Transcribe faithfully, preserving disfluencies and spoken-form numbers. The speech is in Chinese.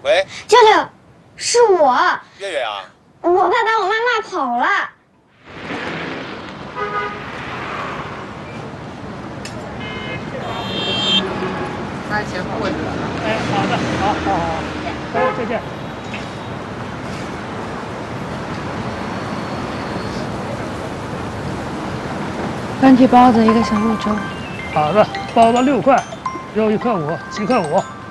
喂， 舅舅，是我。 月月啊， 我爸把我妈骂跑了。 他前后位置了啊。 哎，好的，好，好，好，好，再见。 番茄包子一个小卤粥。 好的，包子六块，肉一块五，七块五。